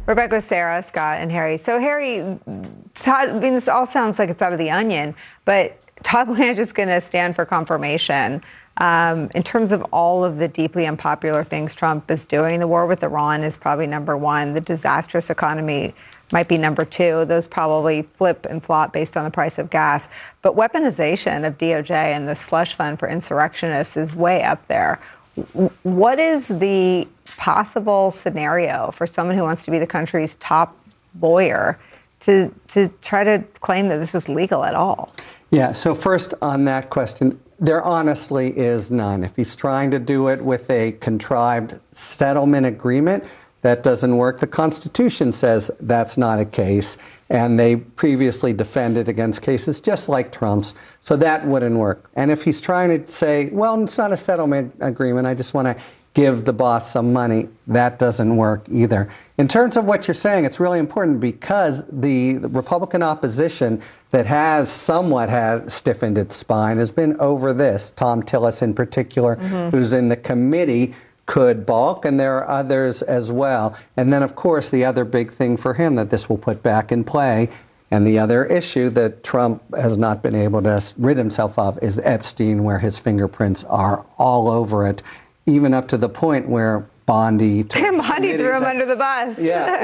Rebecca, Sarah, Scott, and Harry. So Harry, Todd, I mean, this all sounds like it's out of the onion, but Todd Blanche is going to stand for confirmation. In terms of all of the deeply unpopular things Trump is doing, the war with Iran is probably number one. The disastrous economy might be number two. Those probably flip and flop based on the price of gas. But weaponization of DOJ and the slush fund for insurrectionists is way up there. What is the possible scenario for someone who wants to be the country's top lawyer to try to claim that this is legal at all? Yeah, so first on that question, there honestly is none. If he's trying to do it with a contrived settlement agreement, that doesn't work. The Constitution says that's not a case, and they previously defended against cases just like Trump's, so that wouldn't work. And if he's trying to say, well, it's not a settlement agreement, I just want to give the boss some money, that doesn't work either. In terms of what you're saying, it's really important because the Republican opposition that has somewhat stiffened its spine has been over this. Tom Tillis in particular, who's in the committee, could balk, and there are others as well. And then, of course, the other big thing for him that this will put back in play, and the other issue that Trump has not been able to rid himself of, is Epstein, where his fingerprints are all over it, even up to the point where Bondi threw him under the bus.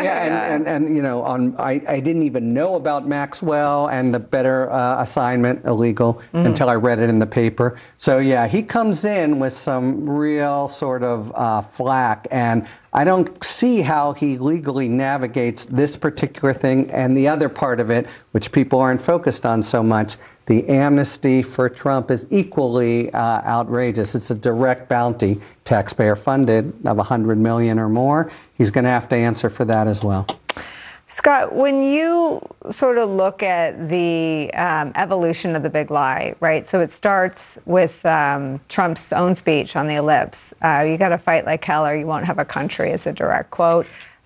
And you know, I didn't even know about Maxwell and the better assignment illegal until I read it in the paper. So yeah, he comes in with some real sort of flack, and I don't see how he legally navigates this particular thing and the other part of it, which people aren't focused on so much. The amnesty for Trump is equally outrageous. It's a direct bounty, taxpayer funded, of $100 million or more. He's going to have to answer for that as well. Scott, when you sort of look at the evolution of the big lie, right? So it starts with Trump's own speech on the ellipse. You got to fight like hell or you won't have a country, is a direct quote,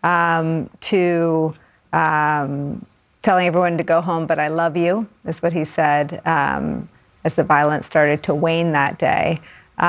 to telling everyone to go home, but I love you, is what he said as the violence started to wane that day,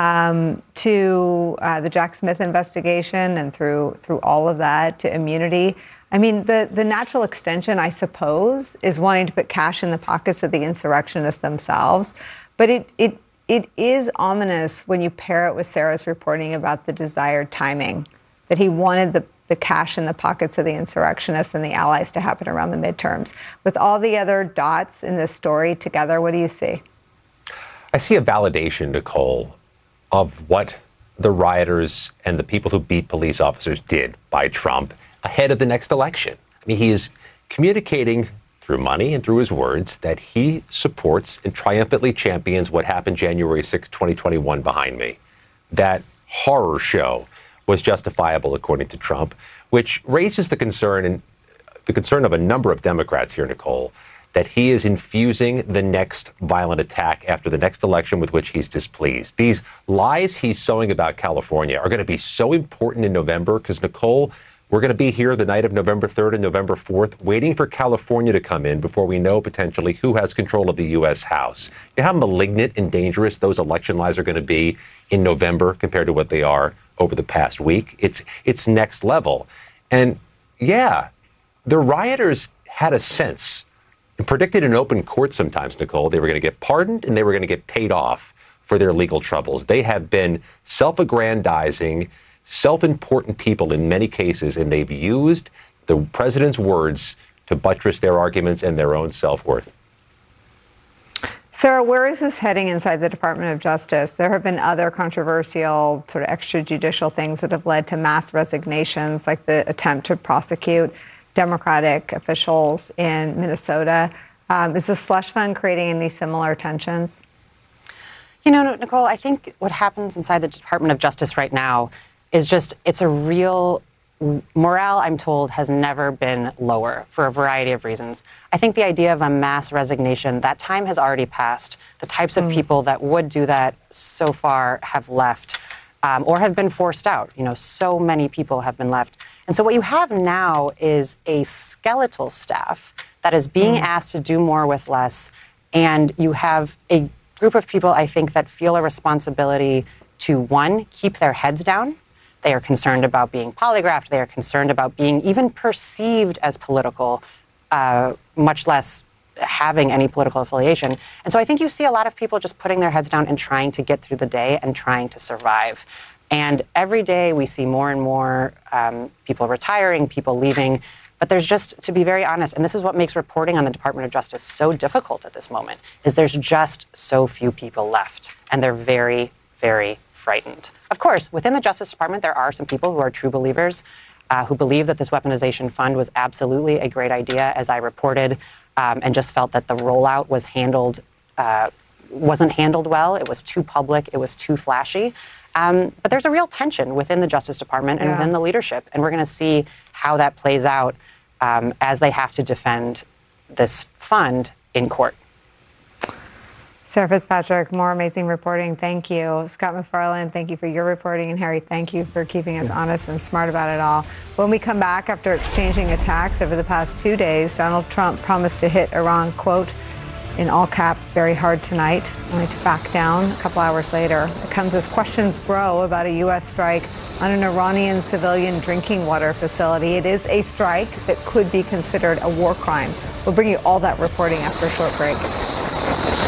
to the Jack Smith investigation and through all of that, to immunity. I mean, the natural extension, I suppose, is wanting to put cash in the pockets of the insurrectionists themselves. But it is ominous when you pair it with Sarah's reporting about the desired timing, that he wanted the cash in the pockets of the insurrectionists and the allies to happen around the midterms. With all the other dots in this story together, what do you see? I see a validation, Nicole, of what the rioters and the people who beat police officers did by Trump ahead of the next election. I mean, he is communicating through money and through his words that he supports and triumphantly champions what happened January 6, 2021 behind me. That horror show was justifiable, according to Trump, which raises the concern of a number of Democrats here, Nicole, that he is infusing the next violent attack after the next election with which he's displeased. These lies he's sowing about California are going to be so important in November because, Nicole, we're going to be here the night of November 3rd and November 4th, waiting for California to come in before we know potentially who has control of the U.S. House. You know how malignant and dangerous those election lies are going to be in November compared to what they are over the past week? It's next level. And yeah, the rioters had a sense and predicted in open court sometimes, Nicole, they were going to get pardoned and they were going to get paid off for their legal troubles. They have been self-aggrandizing, self-important people in many cases, and they've used the president's words to buttress their arguments and their own self-worth. Sarah, where is this heading inside the Department of Justice? There have been other controversial sort of extrajudicial things that have led to mass resignations, like the attempt to prosecute Democratic officials in Minnesota. Is the slush fund creating any similar tensions? You know, Nicole, I think what happens inside the Department of Justice right now is just, it's a real morale, I'm told, has never been lower for a variety of reasons. I think the idea of a mass resignation, that time has already passed. The types of people that would do that so far have left or have been forced out. You know, so many people have been left. And so what you have now is a skeletal staff that is being asked to do more with less. And you have a group of people, I think, that feel a responsibility to, one, keep their heads down, They are concerned about being polygraphed. They are concerned about being even perceived as political, much less having any political affiliation. And so I think you see a lot of people just putting their heads down and trying to get through the day and trying to survive. And every day we see more and more people retiring, people leaving. But there's just, to be very honest, and this is what makes reporting on the Department of Justice so difficult at this moment, is there's just so few people left. And they're very, very frightened. Of course, within the Justice Department, there are some people who are true believers, who believe that this weaponization fund was absolutely a great idea, as I reported, and just felt that the rollout was wasn't handled well. It was too public. It was too flashy. But there's a real tension within the Justice Department and within the leadership, and we're going to see how that plays out as they have to defend this fund in court. Sarah Fitzpatrick, more amazing reporting. Thank you. Scott MacFarlane, thank you for your reporting. And Harry, thank you for keeping us honest and smart about it all. When we come back, after exchanging attacks over the past 2 days, Donald Trump promised to hit Iran, quote, in all caps, very hard tonight, only to back down a couple hours later. It comes as questions grow about a U.S. strike on an Iranian civilian drinking water facility. It is a strike that could be considered a war crime. We'll bring you all that reporting after a short break.